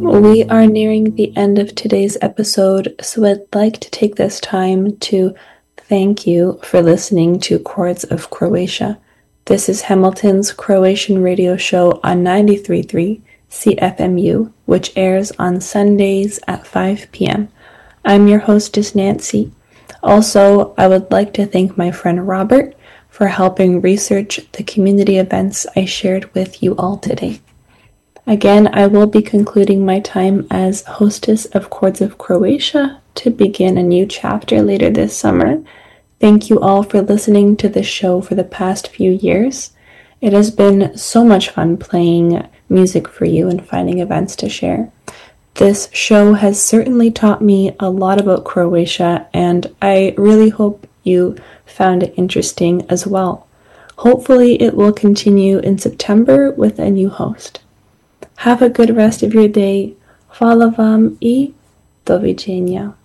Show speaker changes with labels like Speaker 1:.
Speaker 1: We are nearing the end of today's episode, so I'd like to take this time to thank you for listening to Chords of Croatia. This is Hamilton's Croatian radio show on 93.3 CFMU, which airs on Sundays at 5 p.m. I'm your hostess, Nancy. Also, I would like to thank my friend Robert for helping research the community events I shared with you all today. Again, I will be concluding my time as hostess of Chords of Croatia to begin a new chapter later this summer. Thank you all for listening to this show for the past few years. It has been so much fun playing music for you and finding events to share. This show has certainly taught me a lot about Croatia, and I really hope you found it interesting as well. Hopefully it will continue in September with a new host. Have a good rest of your day. Hvala vam I doviđenja.